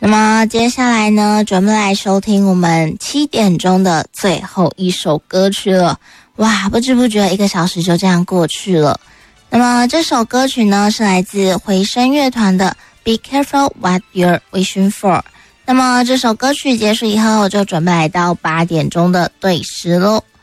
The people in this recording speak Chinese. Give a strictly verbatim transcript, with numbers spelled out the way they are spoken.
那么接下来呢，准备来收听我们七点钟的最后一首歌曲了。哇，不知不觉一个小时就这样过去了。那么这首歌曲呢，是来自回声乐团的 Be Careful What You're Wishing For。 那么这首歌曲结束以后，就准备来到八点钟的对时咯。